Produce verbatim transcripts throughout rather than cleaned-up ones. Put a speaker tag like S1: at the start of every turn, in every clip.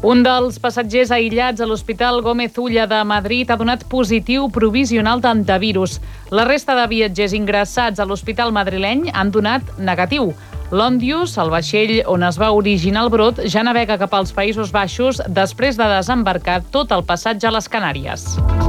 S1: Un dels passatgers aïllats a l'Hospital Gómez Ulla de Madrid ha donat positiu provisional d'antivirus. La resta de viatgers ingressats a l'hospital madrileny han donat negatiu. L'Ondius, el vaixell on es va originar el brot, ja navega cap als Països Baixos després de desembarcar tot el passatge a les Canàries.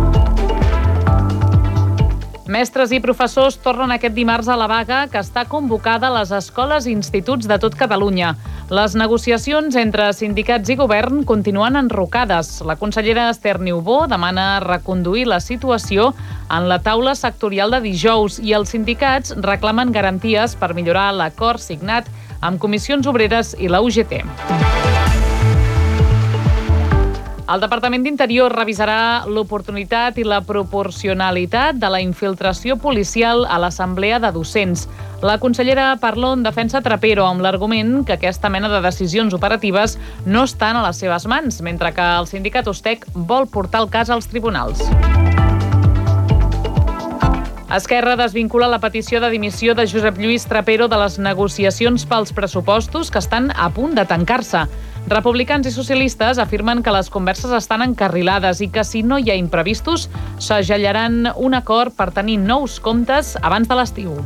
S1: Mestres i professors tornen aquest dimarts a la vaga que està convocada a les escoles i instituts de tot Catalunya. Les negociacions entre sindicats i govern continuen enrocades. La consellera Esther Niubó demana reconduir la situació en la taula sectorial de dijous i els sindicats reclamen garanties per millorar l'acord signat amb Comissions Obreres i la U G T. El Departament d'Interior revisarà l'oportunitat i la proporcionalitat de la infiltració policial a l'Assemblea de Docents. La consellera Parlon defensa Trapero amb l'argument que aquesta mena de decisions operatives no estan a les seves mans, mentre que el sindicat Ustec vol portar el cas als tribunals. Esquerra desvincula la petició de dimissió de Josep Lluís Trapero de les negociacions pels pressupostos que estan a punt de tancar-se. Republicans i socialistes afirmen que les converses estan encarrilades i que si no hi ha imprevistos s'agellaran un acord per tenir nous comptes abans de l'estiu.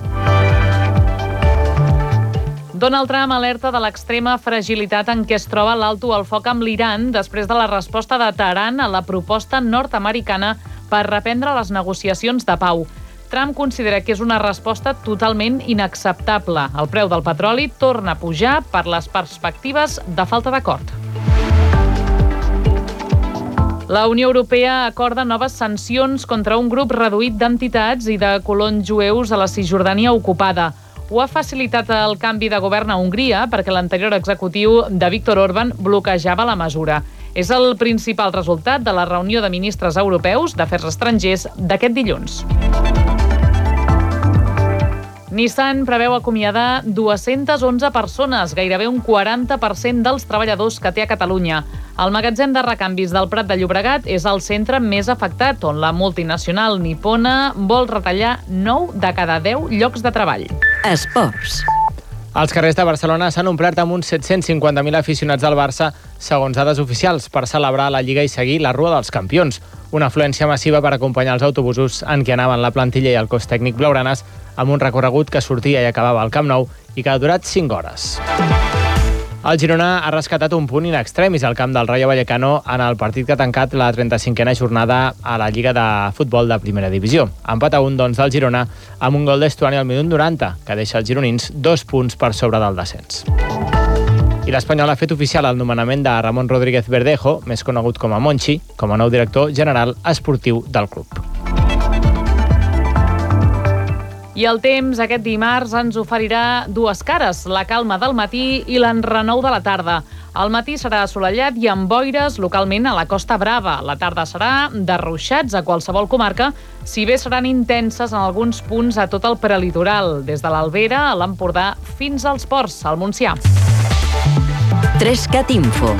S1: Donald Trump alerta de l'extrema fragilitat en què es troba l'alto al foc amb l'Iran després de la resposta de Teheran a la proposta nord-americana per reprendre les negociacions de pau. Trump considera que és una resposta totalment inacceptable. El preu del petroli torna a pujar per les perspectives de falta d'acord. La Unió Europea acorda noves sancions contra un grup reduït d'entitats i de colons jueus a la Cisjordània ocupada. Ho ha facilitat el canvi de govern a Hongria perquè l'anterior executiu de Viktor Orbán bloquejava la mesura. És el principal resultat de la reunió de ministres europeus d'afers estrangers d'aquest dilluns. Nissan preveu acomiadar dues-centes onze persones, gairebé un quaranta per cent dels treballadors que té a Catalunya. El magatzem de recanvis del Prat de Llobregat és el centre més afectat, on la multinacional nipona vol retallar nou de cada deu llocs de treball.
S2: Esports.
S3: Els carrers de Barcelona s'han omplert amb uns set-cents cinquanta mil aficionats del Barça, segons dades oficials, per celebrar la Lliga i seguir la Rua dels Campions. Una afluència massiva per acompanyar els autobusos en què anaven la plantilla i el cos tècnic blaugranes amb un recorregut que sortia i acabava al Camp Nou i que ha durat cinc hores. El Girona ha rescatat un punt in extremis al camp del Rayo Vallecano en el partit que ha tancat la trenta-cinquena jornada a la Lliga de Futbol de Primera Divisió. Empat a un, doncs, del Girona amb un gol d'Estuani al minut noranta, que deixa els gironins dos punts per sobre del descens. I l'Espanyol ha fet oficial el nomenament de Ramon Rodríguez Verdejo, més conegut com a Monchi, com a nou director general esportiu del club.
S1: I el temps aquest dimarts ens oferirà dues cares, la calma del matí i l'enrenou de la tarda. Al matí serà assolellat i amb boires localment a la Costa Brava. La tarda serà de ruixats a qualsevol comarca, si bé seran intenses en alguns punts a tot el prelitoral, des de l'Albera a l'Empordà fins als Ports, al Montsià.
S2: Trescat Info.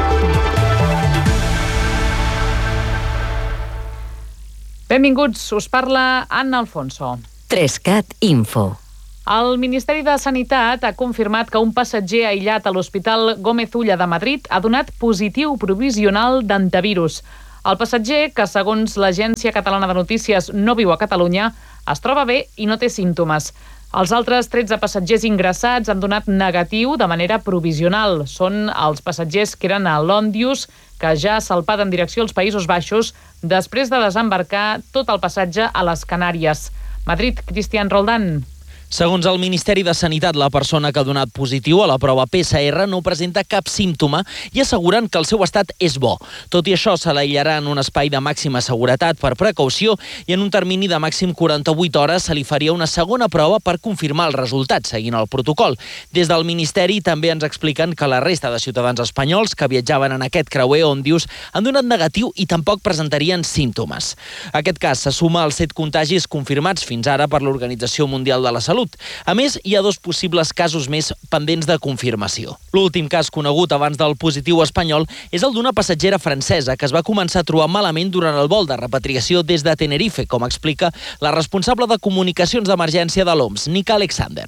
S1: Benvinguts, us parla Anna Alfonso.
S2: Trescat Info.
S1: El Ministeri de Sanitat ha confirmat que un passatger aïllat a l'Hospital Gómez Ulla de Madrid ha donat positiu provisional d'antivirus. El passatger, que segons l'Agència Catalana de Notícies no viu a Catalunya, es troba bé i no té símptomes. Els altres tretze passatgers ingressats han donat negatiu de manera provisional. Són els passatgers que eren a l'Ondius, que ja ha salpat en direcció als Països Baixos després de desembarcar tot el passatge a les Canàries. Madrid, Cristian Roldán.
S4: Segons el Ministeri de Sanitat, la persona que ha donat positiu a la prova P C R no presenta cap símptoma i asseguren que el seu estat és bo. Tot i això, se l'aïllarà en un espai de màxima seguretat per precaució i en un termini de màxim quaranta-vuit hores se li faria una segona prova per confirmar el resultat, seguint el protocol. Des del Ministeri també ens expliquen que la resta de ciutadans espanyols que viatjaven en aquest creuer Ondius han donat negatiu i tampoc presentarien símptomes. Aquest cas se suma als set contagis confirmats fins ara per l'Organització Mundial de la Salut. Salut. A més, hi ha dos possibles casos més pendents de confirmació. L'últim cas conegut abans del positiu espanyol és el d'una passatgera francesa que es va començar a trobar malament durant el vol de repatriació des de Tenerife, com explica la responsable de comunicacions d'emergència de l'O M S, Nika Alexander.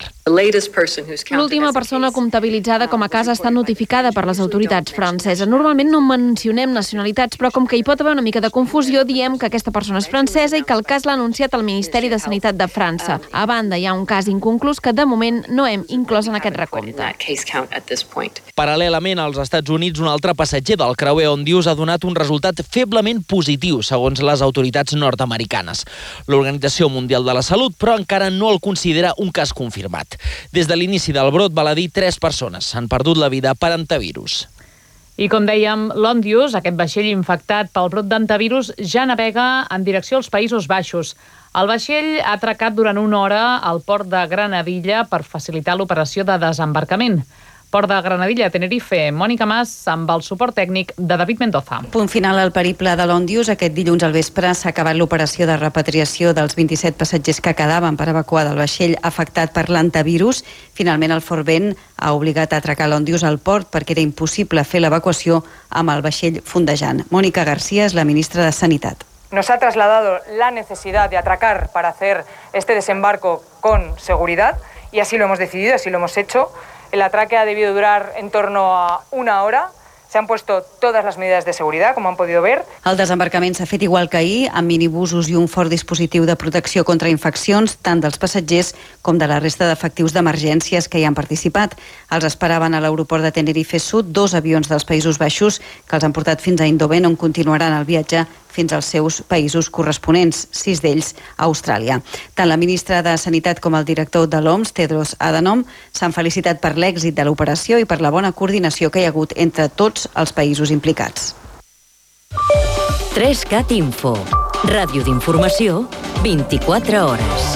S5: L'última persona comptabilitzada com a cas està notificada per les autoritats franceses. Normalment no mencionem nacionalitats, però com que hi pot haver una mica de confusió, diem que aquesta persona és francesa i que el cas l'ha anunciat el Ministeri de Sanitat de França. A banda, hi ha un cas inconclús que de moment no hem inclòs en aquest recompte.
S4: Paral·lelament, als Estats Units, un altre passatger del creuer Ondius ha donat un resultat feblement positiu, segons les autoritats nord-americanes. L'Organització Mundial de la Salut, però, encara no el considera un cas confirmat. Des de l'inici del brot, val a dir, tres persones han perdut la vida per antivirus.
S1: I com dèiem, l'Ondius, aquest vaixell infectat pel brot d'antivirus, ja navega en direcció als Països Baixos. El vaixell ha atracat durant una hora al port de Granadilla per facilitar l'operació de desembarcament. Port de Granadilla, Tenerife, Mònica Mas, amb el suport tècnic de David Mendoza.
S6: Punt final al periple de l'Ondius. Aquest dilluns al vespre s'ha acabat l'operació de repatriació dels vint-i-set passatgers que quedaven per evacuar del vaixell afectat per l'antivirus. Finalment, el fort vent ha obligat a atracar l'Ondius al port perquè era impossible fer l'evacuació amb el vaixell fondejant. Mònica García és la ministra de Sanitat.
S7: Nos ha trasladado la necesidad de atracar para hacer este desembarco con seguridad y así lo hemos decidido, así lo hemos hecho. El atraque ha debido durar en torno a una hora. Se han puesto todas las medidas de seguridad, como han podido ver.
S6: El desembarcament s'ha fet igual que ahir, amb minibusos i un fort dispositiu de protecció contra infeccions, tant dels passatgers com de la resta d'efectius d'emergències que hi han participat. Els esperaven a l'aeroport de Tenerife Sud dos avions dels Països Baixos que els han portat fins a Eindhoven, on continuaran el viatge fins als seus països corresponents, sis d'ells a Austràlia. Tant la ministra de Sanitat com el director de l'O M S, Tedros Adhanom, s'han felicitat per l'èxit de l'operació i per la bona coordinació que hi ha hagut entre tots els països implicats.
S2: tres cat Info. Ràdio d'informació, vint-i-quatre hores.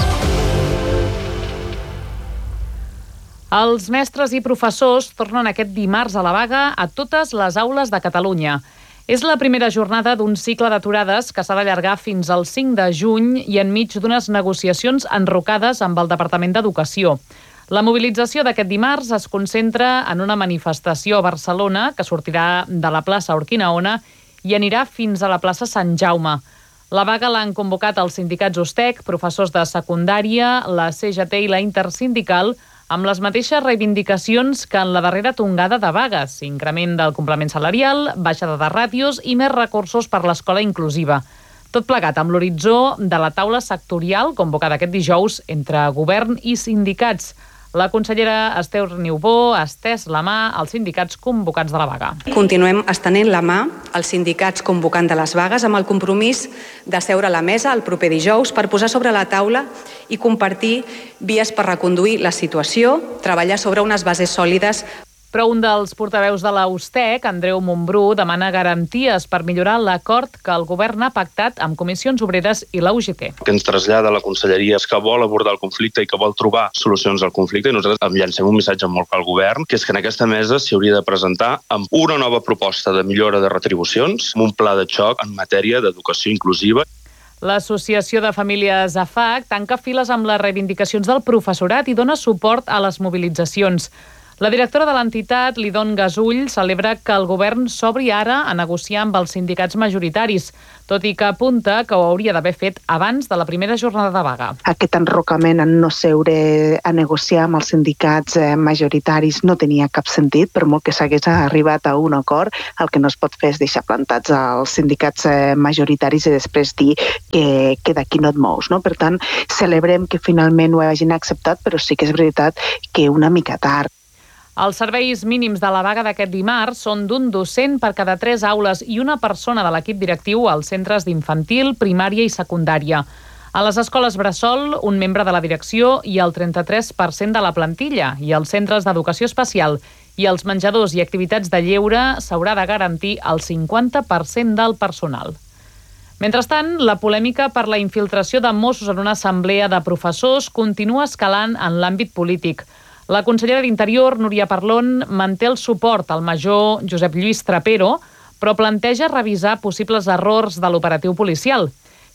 S1: Els mestres i professors tornen aquest dimarts a la vaga a totes les aules de Catalunya. És la primera jornada d'un cicle d'aturades que s'ha d'allargar fins al cinc de juny i enmig d'unes negociacions enrocades amb el Departament d'Educació. La mobilització d'aquest dimarts es concentra en una manifestació a Barcelona que sortirà de la plaça Urquinaona i anirà fins a la plaça Sant Jaume. La vaga l'han convocat els sindicats USTEC, professors de secundària, la C G T i la Intersindical, amb les mateixes reivindicacions que en la darrera tongada de vagues, increment del complement salarial, baixada de ràtios i més recursos per l'escola inclusiva. Tot plegat amb l'horitzó de la taula sectorial convocada aquest dijous entre govern i sindicats. La consellera Esther Niubó ha estès la mà als sindicats convocats de la vaga.
S8: Continuem estenent la mà als sindicats convocant de les vagues amb el compromís de seure a la mesa el proper dijous per posar sobre la taula i compartir vies per reconduir la situació, treballar sobre unes bases sòlides.
S1: Però un dels portaveus de la USTEC, Andreu Montbrú, demana garanties per millorar l'acord que el govern ha pactat amb Comissions Obreres i la U G T.
S9: Que ens trasllada la conselleria és que vol abordar el conflicte i que vol trobar solucions al conflicte, i nosaltres llancem un missatge molt clar al govern, que és que en aquesta mesa s'hi hauria de presentar amb una nova proposta de millora de retribucions, amb un pla de xoc en matèria d'educació inclusiva.
S1: L'Associació de Famílies A F A C tanca files amb les reivindicacions del professorat i dona suport a les mobilitzacions. La directora de l'entitat, Lidon Gasull, celebra que el govern s'obri ara a negociar amb els sindicats majoritaris, tot i que apunta que ho hauria d'haver fet abans de la primera jornada de vaga.
S10: Aquest enrocament en no seure a negociar amb els sindicats majoritaris no tenia cap sentit, per molt que s'hagués arribat a un acord. El que no es pot fer és deixar plantats als sindicats majoritaris i després dir que, que d'aquí no et mous. No? Per tant, celebrem que finalment ho hagin acceptat, però sí que és veritat que una mica tard.
S1: Els serveis mínims de la vaga d'aquest dimarts són d'un docent per cada tres aules i una persona de l'equip directiu als centres d'infantil, primària i secundària. A les escoles bressol, un membre de la direcció i el trenta-tres per cent de la plantilla, i als centres d'educació especial i als menjadors i activitats de lleure s'haurà de garantir el cinquanta per cent del personal. Mentrestant, la polèmica per la infiltració de Mossos en una assemblea de professors continua escalant en l'àmbit polític. La consellera d'Interior, Núria Parlon, manté el suport al major Josep Lluís Trapero, però planteja revisar possibles errors de l'operatiu policial.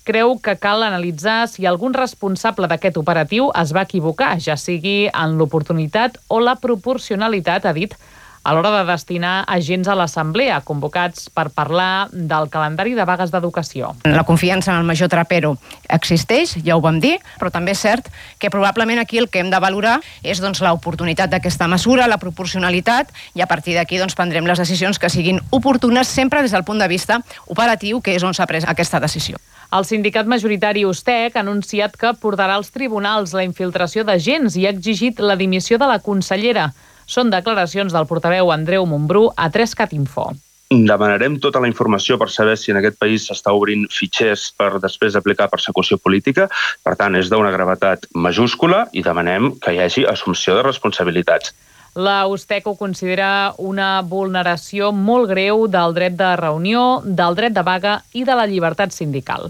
S1: creu que cal analitzar si algun responsable d'aquest operatiu es va equivocar, ja sigui en l'oportunitat o la proporcionalitat, ha dit, a l'hora de destinar agents a l'Assemblea, convocats per parlar del calendari de vagues d'educació.
S11: La confiança en el major Trapero existeix, ja ho vam dir, però també és cert que probablement aquí el que hem de valorar és doncs, l'oportunitat d'aquesta mesura, la proporcionalitat, i a partir d'aquí doncs, prendrem les decisions que siguin oportunes sempre des del punt de vista operatiu, que és on s'ha pres aquesta decisió.
S1: El sindicat majoritari Ustec ha anunciat que portarà als tribunals la infiltració d'agents i ha exigit la dimissió de la consellera. Són declaracions del portaveu Andreu Montbrú a tres cat info.
S9: Demanarem tota la informació per saber si en aquest país s'està obrint fitxers per després aplicar persecució política. Per tant, és d'una gravetat majúscula i demanem que hi hagi assumpció de responsabilitats.
S1: La Ustec ho considera una vulneració molt greu del dret de reunió, del dret de vaga i de la llibertat sindical.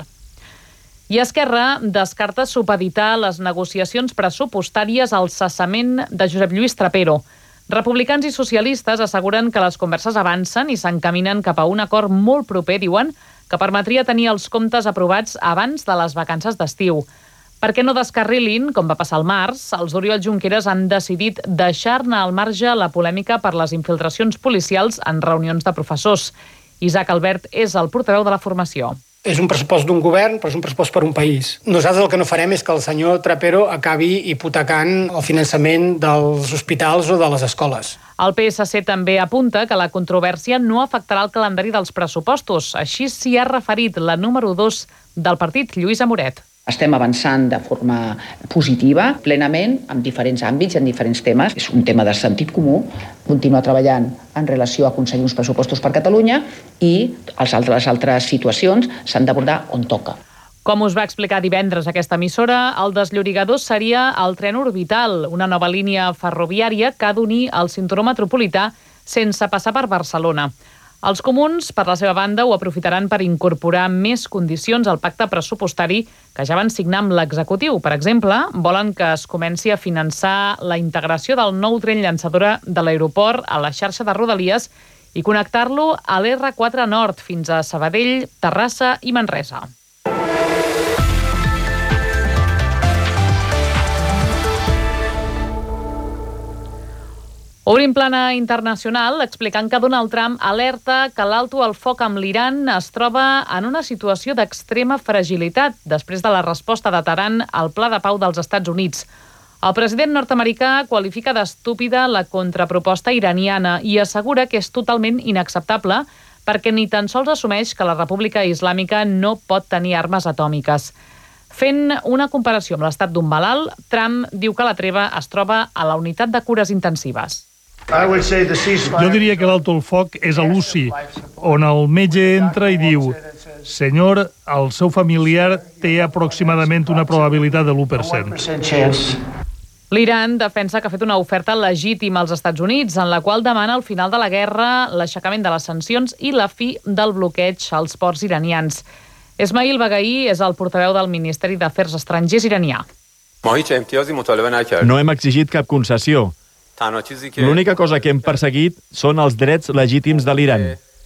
S1: I Esquerra descarta supeditar les negociacions pressupostàries al cessament de Josep Lluís Trapero. Republicans i socialistes asseguren que les converses avancen i s'encaminen cap a un acord molt proper, diuen, que permetria tenir els comptes aprovats abans de les vacances d'estiu. Perquè no descarrilin, com va passar al març, els Oriol Junqueras han decidit deixar-ne al marge la polèmica per les infiltracions policials en reunions de professors. Isaac Albert és el portaveu de la formació.
S12: És un pressupost d'un govern, però és un pressupost per un país. Nosaltres el que no farem és que el senyor Trapero acabi hipotecant el finançament dels hospitals o de les escoles.
S1: El P S C també apunta que la controvèrsia no afectarà el calendari dels pressupostos. Així s'hi ha referit la número dos del partit, Lluïsa Moret.
S13: Estem avançant de forma positiva, plenament, en diferents àmbits i en diferents temes. És un tema de sentit comú, continuar treballant en relació a aconseguir uns pressupostos per Catalunya i les altres, altres situacions s'han d'abordar on toca.
S1: Com us va explicar divendres aquesta emissora, el desllorigador seria el tren orbital, una nova línia ferroviària que ha d'unir el cinturó metropolità sense passar per Barcelona. Els comuns, per la seva banda, ho aprofitaran per incorporar més condicions al pacte pressupostari que ja van signar amb l'executiu. Per exemple, volen que es comenci a finançar la integració del nou tren llançadora de l'aeroport a la xarxa de Rodalies i connectar-lo a l'R quatre Nord fins a Sabadell, Terrassa i Manresa. Obrim plana internacional explicant que Donald Trump alerta que l'alto al foc amb l'Iran es troba en una situació d'extrema fragilitat després de la resposta de Teheran al pla de pau dels Estats Units. El president nord-americà qualifica d'estúpida la contraproposta iraniana i assegura que és totalment inacceptable perquè ni tan sols assumeix que la República Islàmica no pot tenir armes atòmiques. Fent una comparació amb l'estat d'un malalt, Trump diu que la treva es troba a la unitat de cures intensives.
S14: Jo diria que l'alto al foc és a l'U C I, on el metge entra i diu «Senyor, el seu familiar té aproximadament una probabilitat de l'u per cent».
S1: L'Iran defensa que ha fet una oferta legítima als Estats Units, en la qual demana el final de la guerra, l'aixecament de les sancions i la fi del bloqueig als ports iranians. Esmail Bagaí és el portaveu del Ministeri d'Afers Estrangers iranià.
S15: No hem exigit cap concessió. L'única cosa que hem perseguit són els drets legítims de l'Iran.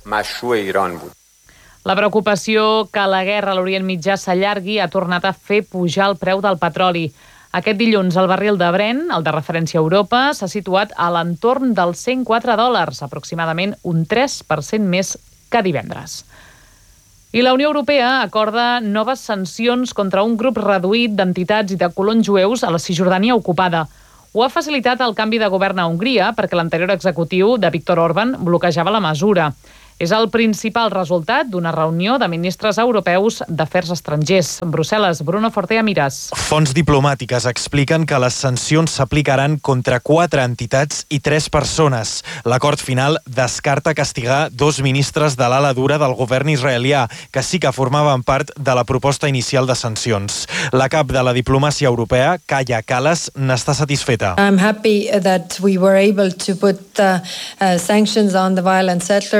S1: La preocupació que la guerra a l'Orient Mitjà s'allargui ha tornat a fer pujar el preu del petroli. Aquest dilluns el barril de Brent, el de referència a Europa, s'ha situat a l'entorn dels cent quatre dòlars, aproximadament un tres per cent més que divendres. I la Unió Europea acorda noves sancions contra un grup reduït d'entitats i de colons jueus a la Cisjordània ocupada. Ho ha facilitat el canvi de govern a Hongria perquè l'anterior executiu de Viktor Orbán bloquejava la mesura. És el principal resultat d'una reunió de ministres europeus d'afers estrangers. En Brussel·les, Bruno Fortea Miras.
S16: Fonts diplomàtiques expliquen que les sancions s'aplicaran contra quatre entitats i tres persones. L'acord final descarta castigar dos ministres de l'ala dura del govern israelià, que sí que formaven part de la proposta inicial de sancions. La cap de la diplomàcia europea, Kaja Kallas, n'està satisfeta.
S17: I'm happy that we were able to put uh, uh, sanctions on the violent settlers uh,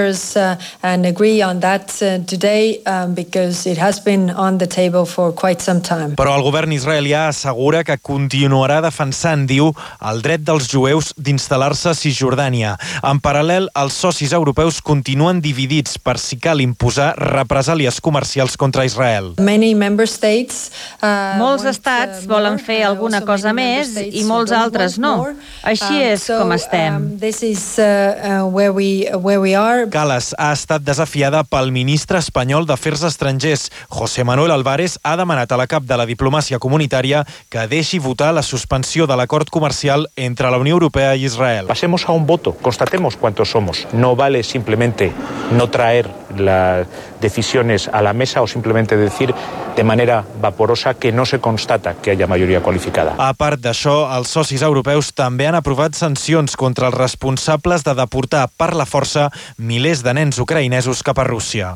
S17: uh, and agree on that uh, today um, because it has been on the table for quite some time.
S16: Però el govern israelià assegura que continuarà defensant, diu, el dret dels jueus d'instal·lar-se a Cisjordània. En paral·lel, els socis europeus continuen dividits per si cal imposar represàlies comercials contra Israel.
S17: Many member states, uh,
S18: molts estats volen fer alguna cosa més i molts altres no. Així és com estem.
S17: This is uh, uh, where we where we are.
S16: Calas ha estat desafiada pel ministre espanyol d'Afers Estrangers. José Manuel Álvarez ha demanat a la cap de la diplomàcia comunitària que deixi votar la suspensió de l'acord comercial entre la Unió Europea i Israel.
S19: Pasemos a un voto, constatemos cuántos somos. No vale simplemente no traer las decisiones a la mesa o simplemente decir de manera vaporosa que no se constata que haya mayoría qualificada.
S16: A part d'això, els socis europeus també han aprovat sancions contra els responsables de deportar per la força milers de nens ucraïnesos cap a Rússia.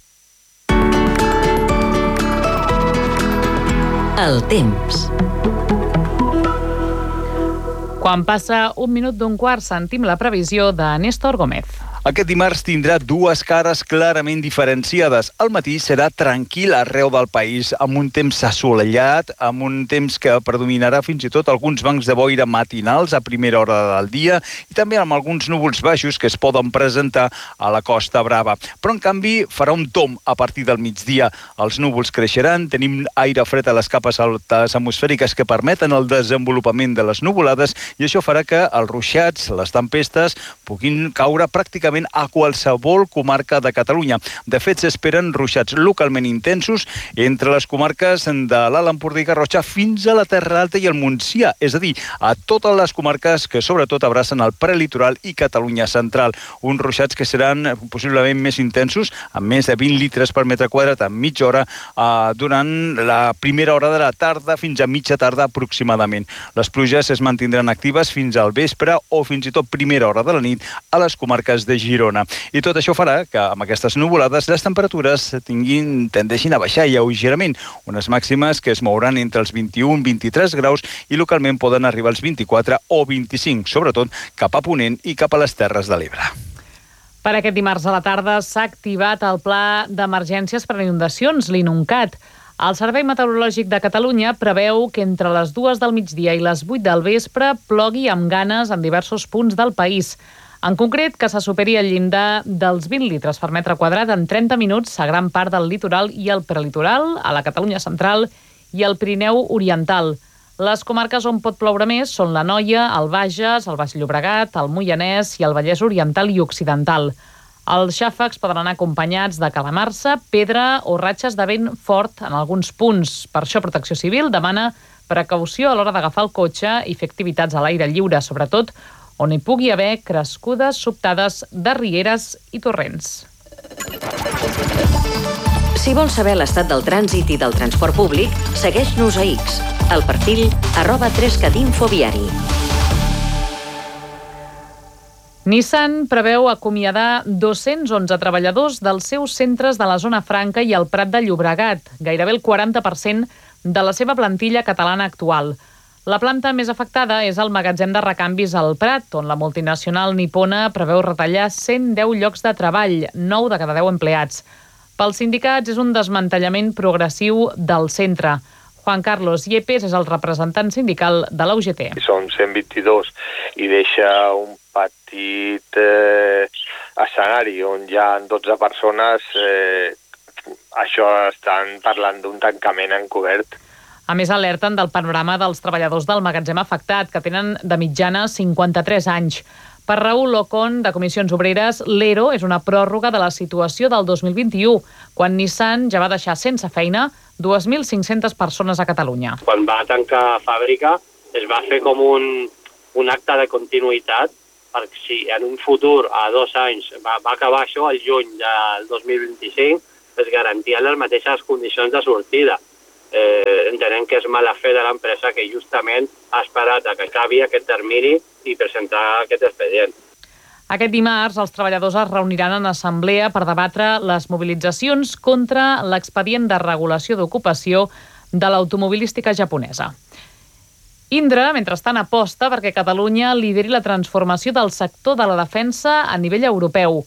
S2: El temps.
S1: Quan passa un minut d'un quart, sentim la previsió de Néstor Gómez.
S20: Aquest dimarts tindrà dues cares clarament diferenciades. Al matí serà tranquil arreu del país, amb un temps assolellat, amb un temps que predominarà fins i tot alguns bancs de boira matinals a primera hora del dia i també amb alguns núvols baixos que es poden presentar a la Costa Brava. Però, en canvi, farà un tomb a partir del migdia. Els núvols creixeran, tenim aire fred a les capes altes atmosfèriques que permeten el desenvolupament de les nuvolades i això farà que els ruixats, les tempestes, puguin caure pràcticament a qualsevol comarca de Catalunya. De fet, s'esperen ruixats localment intensos entre les comarques de l'Alt Empordà i Garrotxa fins a la Terra Alta i el Montsià, és a dir, a totes les comarques que sobretot abracen el prelitoral i Catalunya central. Uns ruixats que seran possiblement més intensos, amb més de vint litres per metre quadrat en mitja hora eh, durant la primera hora de la tarda fins a mitja tarda aproximadament. Les pluges es mantindran actives fins al vespre o fins i tot primera hora de la nit a les comarques de Girona. I tot això farà que amb aquestes nuvolades les temperatures tinguin, tendeixin a baixar lleugerament, unes màximes que es mouran entre els vint-i-un i vint-i-tres graus i localment poden arribar als vint-i-quatre o vint-i-cinc, sobretot cap a Ponent i cap a les Terres de l'Ebre.
S1: Per aquest dimarts a la tarda s'ha activat el Pla d'Emergències per a Inundacions, l'INUNCAT. El Servei Meteorològic de Catalunya preveu que entre les dues del migdia i les vuit del vespre plogui amb ganes en diversos punts del país. En concret, que se superi el llindar dels vint litres per metre quadrat en trenta minuts a gran part del litoral i el prelitoral, a la Catalunya central i el Pirineu oriental. Les comarques on pot ploure més són l'Anoia, el Bages, el Baix Llobregat, el Moianès i el Vallès oriental i occidental. Els xàfecs poden anar acompanyats de calamarsa, pedra o ratxes de vent fort en alguns punts. Per això Protecció Civil demana precaució a l'hora d'agafar el cotxe i fer activitats a l'aire lliure, sobretot on hi pugui haver crescudes sobtades de rieres i torrents.
S2: Si vols saber l'estat del trànsit i del transport públic, segueix-nos a X, al perfil arroba trescadinfoviari.
S1: Nissan preveu acomiadar dos-cents onze treballadors dels seus centres de la Zona Franca i el Prat de Llobregat, gairebé el quaranta per cent de la seva plantilla catalana actual. La planta més afectada és el magatzem de recanvis al Prat, on la multinacional nipona preveu retallar cent deu llocs de treball, nou de cada deu empleats. Pels sindicats és un desmantellament progressiu del centre. Juan Carlos Yepes és el representant sindical de la U G T.
S21: Són cent vint-i-dos i deixa un petit eh, escenari on hi ha dotze persones. Eh, això estan parlant d'un tancament encobert.
S1: A més, alerten del panorama dels treballadors del magatzem afectat, que tenen de mitjana cinquanta-tres anys. Per Raül Ocon, de Comissions Obreres, l'ERO és una pròrroga de la situació del dos mil vint-i-u, quan Nissan ja va deixar sense feina dos mil cinc-centes persones a Catalunya.
S22: Quan va tancar fàbrica es va fer com un, un acte de continuïtat, perquè si en un futur, a dos anys, va, va acabar això el juny del dos mil vint-i-cinc, es garantien les mateixes condicions de sortida. Eh, entenem que és mala fe de l'empresa que justament ha esperat a que acabi aquest termini i presentar aquest expedient.
S1: Aquest dimarts, els treballadors es reuniran en assemblea per debatre les mobilitzacions contra l'expedient de regulació d'ocupació de l'automobilística japonesa. Indra, mentrestant, aposta perquè Catalunya lideri la transformació del sector de la defensa a nivell europeu.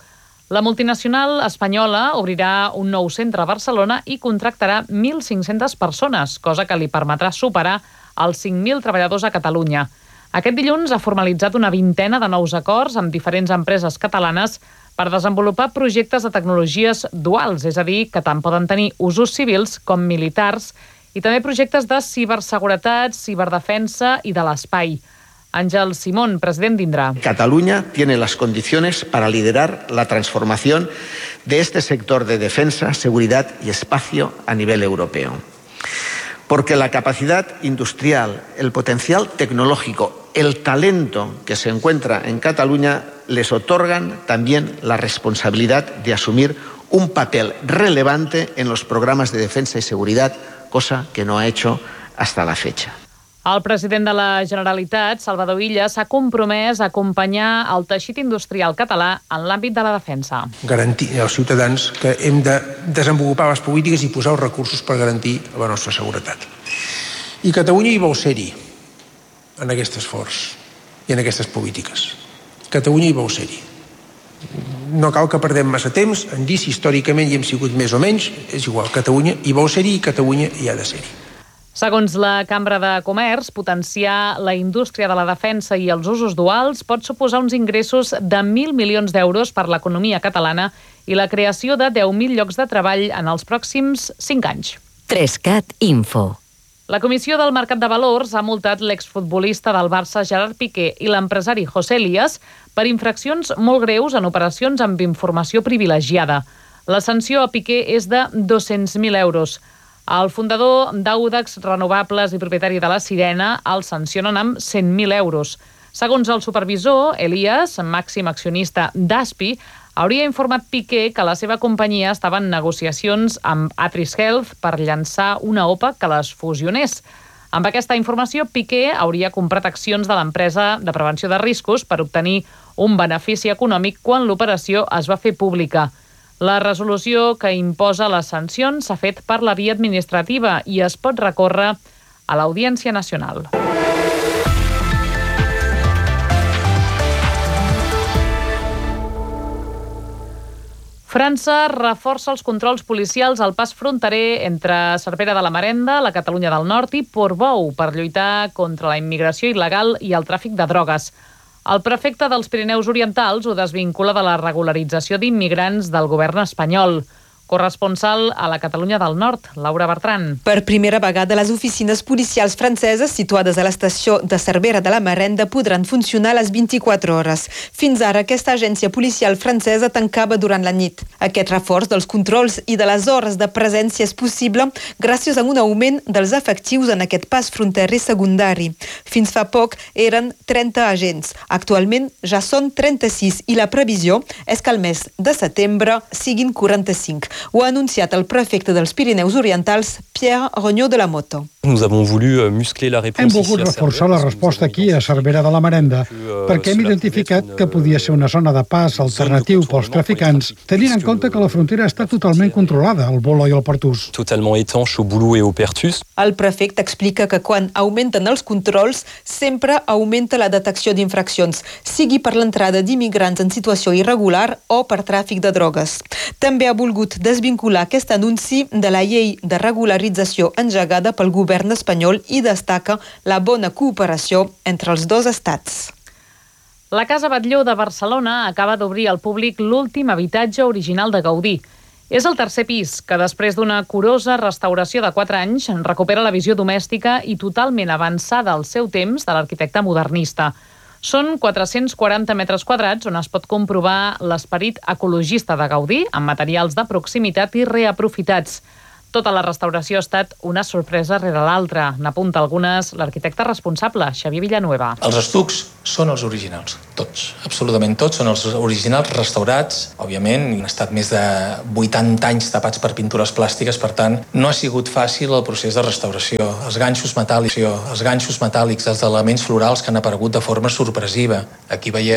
S1: La multinacional espanyola obrirà un nou centre a Barcelona i contractarà mil cinc-centes persones, cosa que li permetrà superar els cinc mil treballadors a Catalunya. Aquest dilluns ha formalitzat una vintena de nous acords amb diferents empreses catalanes per desenvolupar projectes de tecnologies duals, és a dir, que tant poden tenir usos civils com militars, i també projectes de ciberseguretat, ciberdefensa i de l'espai. Ángel Simón, president d'Indra.
S3: Cataluña tiene las condiciones para liderar la transformación de este sector de defensa, seguridad y espacio a nivel europeo. Porque la capacidad industrial, el potencial tecnológico, el talento que se encuentra en Cataluña les otorgan también la responsabilidad de asumir un papel relevante en los programas de defensa y seguridad, cosa que no ha hecho hasta la fecha.
S1: El president de la Generalitat, Salvador Illa, s'ha compromès a acompanyar el teixit industrial català en l'àmbit de la defensa.
S5: Garantir als ciutadans que hem de desenvolupar les polítiques i posar els recursos per garantir la nostra seguretat. I Catalunya hi vol ser-hi, en aquest esforç i en aquestes polítiques. Catalunya hi vol ser-hi. No cal que perdem massa temps en dir si històricament hi hem sigut més o menys, és igual, Catalunya hi vol ser-hi i Catalunya hi ha de ser-hi.
S1: Segons la Cambra de Comerç, potenciar la indústria de la defensa i els usos duals pot suposar uns ingressos de mil milions d'euros per l'economia catalana i la creació de deu mil llocs de treball en els pròxims cinc anys.
S2: Trescat Info.
S1: La Comissió del Mercat de Valors ha multat l'exfutbolista del Barça Gerard Piqué i l'empresari José Elías per infraccions molt greus en operacions amb informació privilegiada. La sanció a Piqué és de dos-cents mil euros. El fundador d'Audax Renovables i propietari de la Sirena el sancionen amb cent mil euros. Segons el supervisor, Elías, màxim accionista d'Aspi, hauria informat Piqué que la seva companyia estava en negociacions amb Atris Health per llançar una O P A que les fusionés. Amb aquesta informació, Piqué hauria comprat accions de l'empresa de prevenció de riscos per obtenir un benefici econòmic quan l'operació es va fer pública. La resolució que imposa les sancions s'ha fet per la via administrativa i es pot recórrer a l'Audiència Nacional. França reforça els controls policials al pas fronterer entre Cervera de la Marenda, la Catalunya del Nord i Portbou per lluitar contra la immigració il·legal i el tràfic de drogues. El prefecte dels Pirineus Orientals ho desvincula de la regularització d'immigrants del govern espanyol. Corresponsal a la Catalunya del Nord, Laura Bertran.
S23: Per primera vegada, les oficines policials franceses situades a l'estació de Cervera de la Marenda podran funcionar a les vint-i-quatre hores. Fins ara, aquesta agència policial francesa tancava durant la nit. Aquest reforç dels controls i de les hores de presència és possible gràcies a un augment dels efectius en aquest pas fronterer secundari. Fins fa poc eren trenta agents. Actualment ja són trenta-sis i la previsió és que al mes de setembre siguin quaranta-cinc. Ho ha anunciat el prefecte dels Pirineus Orientals, Pierre Rognot de la Moto.
S24: Hem volgut reforçar la resposta aquí a Cervera de la Marenda perquè hem identificat que podia ser una zona de pas alternatiu pels traficants, tenint en compte que la frontera està totalment controlada, al Bolo i al Pertús.
S23: El prefecte explica que quan augmenten els controls sempre augmenta la detecció d'infraccions, sigui per l'entrada d'immigrants en situació irregular o per tràfic de drogues. També ha volgut desvincular aquest anunci de la llei de regularització engegada pel govern espanyol i destaca la bona cooperació entre els dos estats.
S1: La Casa Batlló de Barcelona acaba d'obrir al públic l'últim habitatge original de Gaudí. És el tercer pis, que després d'una curosa restauració de quatre anys recupera la visió domèstica i totalment avançada al seu temps de l'arquitecte modernista. Són quatre-cents quaranta metres quadrats on es pot comprovar l'esperit ecologista de Gaudí amb materials de proximitat i reaprofitats. Tota la restauració ha estat una sorpresa rere l'altra. N'apunta algunes l'arquitecte responsable, Xavier Villanueva.
S25: Els estucs són els originals, tots, absolutament tots, són els originals restaurats. Òbviament, han estat més de vuitanta anys tapats per pintures plàstiques, per tant, no ha sigut fàcil el procés de restauració. Els ganxos metàl·lics, els ganxos metàl·lics, els elements florals que han aparegut de forma sorpresiva. Aquí veieu